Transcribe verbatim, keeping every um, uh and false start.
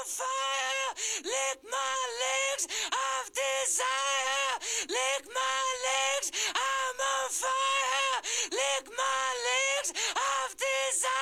fire. Lick my legs of desire. Lick my legs, I'm on fire. Lick my